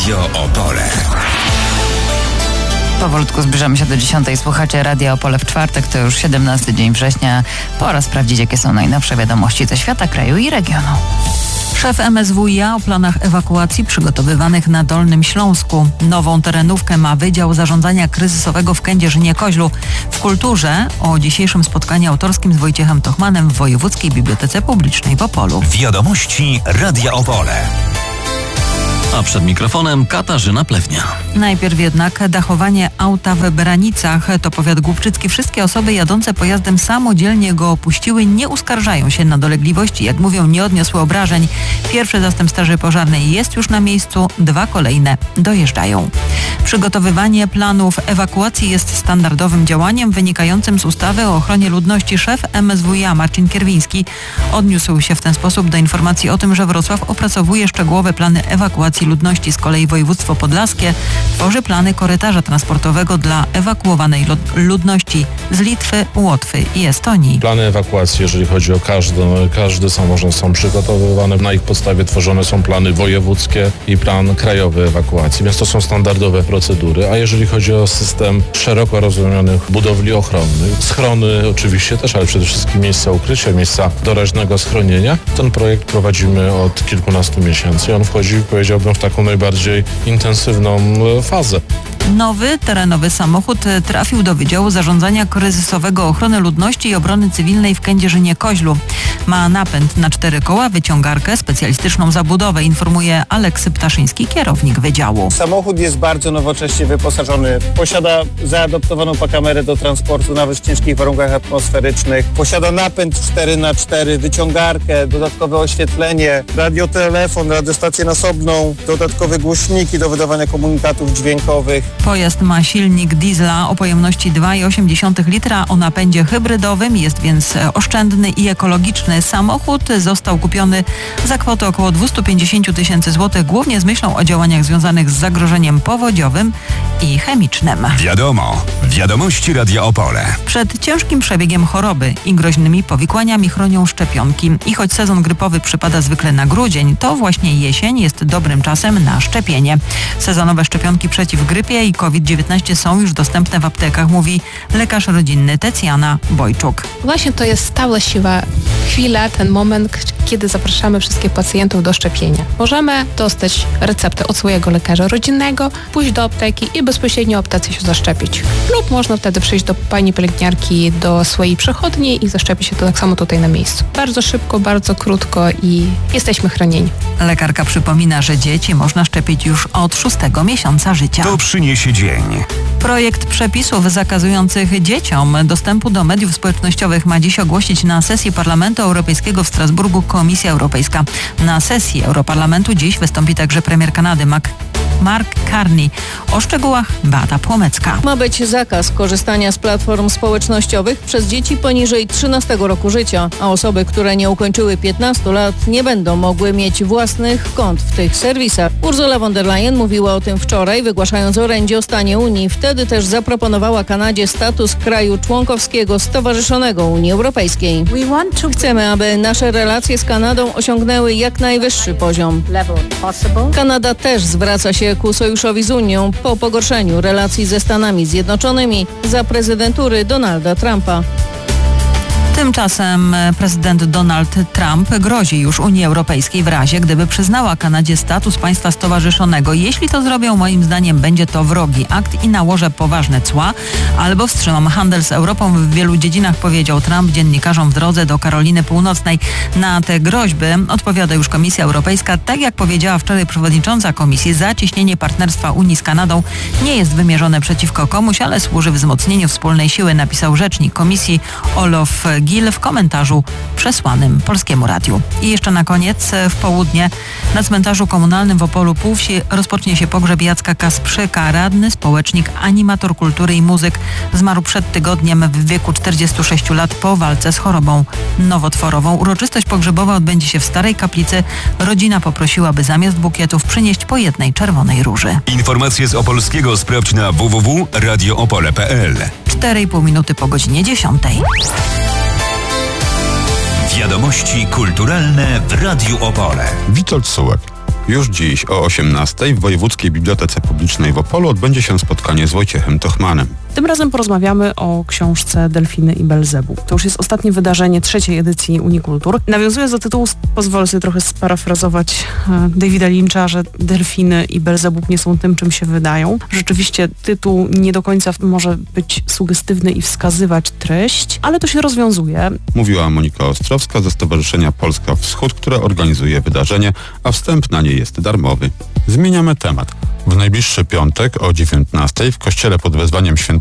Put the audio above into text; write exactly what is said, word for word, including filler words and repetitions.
Radio Opole. Powolutku zbliżamy się do dziesiątej. Słuchacie Radia Opole w czwartek, to już siedemnasty dzień września. Pora sprawdzić, jakie są najnowsze wiadomości ze świata, kraju i regionu. Szef M S W i A o planach ewakuacji przygotowywanych na Dolnym Śląsku. Nową terenówkę ma Wydział Zarządzania Kryzysowego w Kędzierzynie-Koźlu. W kulturze o dzisiejszym spotkaniu autorskim z Wojciechem Tochmanem w Wojewódzkiej Bibliotece Publicznej w Opolu. Wiadomości Radia Opole. A przed mikrofonem Katarzyna Plewnia. Najpierw jednak dachowanie auta w Branicach. To powiat głubczycki. Wszystkie osoby jadące pojazdem samodzielnie go opuściły. Nie uskarżają się na dolegliwości. Jak mówią, nie odniosły obrażeń. Pierwszy zastęp straży pożarnej jest już na miejscu. Dwa kolejne dojeżdżają. Przygotowywanie planów ewakuacji jest standardowym działaniem wynikającym z ustawy o ochronie ludności. Szef M S W i A Marcin Kierwiński odniósł się w ten sposób do informacji o tym, że Wrocław opracowuje szczegółowe plany ewakuacji ludności. Z kolei województwo podlaskie tworzy plany korytarza transportowego dla ewakuowanej ludności z Litwy, Łotwy i Estonii. Plany ewakuacji, jeżeli chodzi o każdy, każdy samorząd, są przygotowywane. Na ich podstawie tworzone są plany wojewódzkie i plan krajowy ewakuacji, więc to są standardowe procedury. A jeżeli chodzi o system szeroko rozumianych budowli ochronnych, schrony oczywiście też, ale przede wszystkim miejsca ukrycia, miejsca doraźnego schronienia, ten projekt prowadzimy od kilkunastu miesięcy. On wchodzi, powiedziałbym, w taką najbardziej intensywną fazę. Nowy terenowy samochód trafił do Wydziału Zarządzania Kryzysowego Ochrony Ludności i Obrony Cywilnej w Kędzierzynie-Koźlu. Ma napęd na cztery koła, wyciągarkę, specjalistyczną zabudowę, informuje Aleks Ptaszyński, kierownik Wydziału. Samochód jest bardzo nowocześnie wyposażony. Posiada zaadoptowaną kamerę do transportu nawet w ciężkich warunkach atmosferycznych. Posiada napęd cztery na cztery, wyciągarkę, dodatkowe oświetlenie, radiotelefon, radiostację nasobną, dodatkowe głośniki do wydawania komunikatów dźwiękowych. Pojazd ma silnik diesla o pojemności dwa i osiem litra o napędzie hybrydowym, jest więc oszczędny i ekologiczny. Samochód został kupiony za kwotę około dwieście pięćdziesiąt tysięcy złotych, głównie z myślą o działaniach związanych z zagrożeniem powodziowym i chemicznym. Wiadomo, wiadomości Radia Opole. Przed ciężkim przebiegiem choroby i groźnymi powikłaniami chronią szczepionki. I choć sezon grypowy przypada zwykle na grudzień, to właśnie jesień jest dobrym czasem na szczepienie. Sezonowe szczepionki przeciw grypie i COVID dziewiętnaście są już dostępne w aptekach, mówi lekarz rodzinny Tecjana Bojczuk. Właśnie to jest ta właściwa chwila, ten moment, kiedy zapraszamy wszystkich pacjentów do szczepienia. Możemy dostać receptę od swojego lekarza rodzinnego, pójść do apteki i bezpośrednio w aptece się zaszczepić. Lub można wtedy przyjść do pani pielęgniarki, do swojej przychodni i zaszczepić się to tak samo tutaj na miejscu. Bardzo szybko, bardzo krótko i jesteśmy chronieni. Lekarka przypomina, że dzieci można szczepić już od szóstego miesiąca życia. To przyniesie dzień. Projekt przepisów zakazujących dzieciom dostępu do mediów społecznościowych ma dziś ogłosić na sesji Parlamentu Europejskiego w Strasburgu Komisja Europejska. Na sesji Europarlamentu dziś wystąpi także premier Kanady Mac Mark Carney. O szczegółach Beata Płomecka. Ma być zakaz korzystania z platform społecznościowych przez dzieci poniżej trzynastego roku życia, a osoby, które nie ukończyły piętnastu lat, nie będą mogły mieć własnych kont w tych serwisach. Ursula von der Leyen mówiła o tym wczoraj, wygłaszając orędzie o stanie Unii. Wtedy też zaproponowała Kanadzie status kraju członkowskiego stowarzyszonego Unii Europejskiej. Chcemy, aby nasze relacje z Kanadą osiągnęły jak najwyższy poziom. Kanada też zwraca się ku sojuszowi z Unią po pogorszeniu relacji ze Stanami Zjednoczonymi za prezydentury Donalda Trumpa. Tymczasem prezydent Donald Trump grozi już Unii Europejskiej w razie, gdyby przyznała Kanadzie status państwa stowarzyszonego. Jeśli to zrobią, moim zdaniem będzie to wrogi akt i nałożę poważne cła, albo wstrzymam handel z Europą w wielu dziedzinach, powiedział Trump dziennikarzom w drodze do Karoliny Północnej. Na te groźby odpowiada już Komisja Europejska. Tak jak powiedziała wczoraj przewodnicząca Komisji, zacieśnienie partnerstwa Unii z Kanadą nie jest wymierzone przeciwko komuś, ale służy wzmocnieniu wspólnej siły, napisał rzecznik Komisji Olof Gil w komentarzu przesłanym Polskiemu Radiu. I jeszcze na koniec, w południe na cmentarzu komunalnym w Opolu Półwsi rozpocznie się pogrzeb Jacka Kasprzyka, radny, społecznik, animator kultury i muzyk. Zmarł przed tygodniem w wieku czterdziestu sześciu lat po walce z chorobą nowotworową. Uroczystość pogrzebowa odbędzie się w Starej Kaplicy. Rodzina poprosiła, by zamiast bukietów przynieść po jednej czerwonej róży. Informacje z Opolskiego sprawdź na w w w kropka radio opole kropka p l. cztery i pół minuty po godzinie dziesiątej. Wiadomości kulturalne w Radiu Opole. Witold Sułek. Już dziś o osiemnastej w Wojewódzkiej Bibliotece Publicznej w Opolu odbędzie się spotkanie z Wojciechem Tochmanem. Tym razem porozmawiamy o książce Delfiny i Belzebub. To już jest ostatnie wydarzenie trzeciej edycji Unikultur. Nawiązując do tytułu, pozwolę sobie trochę sparafrazować Davida Lyncha, że Delfiny i Belzebub nie są tym, czym się wydają. Rzeczywiście tytuł nie do końca może być sugestywny i wskazywać treść, ale to się rozwiązuje. Mówiła Monika Ostrowska ze Stowarzyszenia Polska Wschód, które organizuje wydarzenie, a wstęp na nie jest darmowy. Zmieniamy temat. W najbliższy piątek o dziewiętnastej w kościele pod wezwaniem św.